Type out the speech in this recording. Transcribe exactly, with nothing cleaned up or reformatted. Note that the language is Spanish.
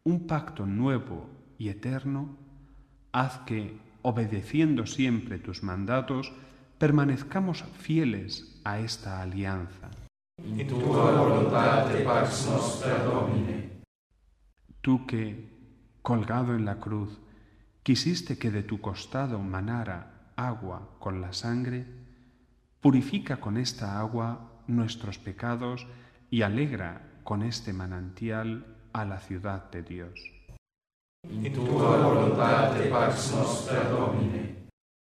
un pacto nuevo y eterno, haz que, obedeciendo siempre tus mandatos, permanezcamos fieles a esta alianza. In tua voluntate pax nostra, Domine. Tú que, colgado en la cruz, quisiste que de tu costado manara agua con la sangre, purifica con esta agua nuestros pecados y alegra con este manantial a la ciudad de Dios. In tua voluntate pax nostra, Domine.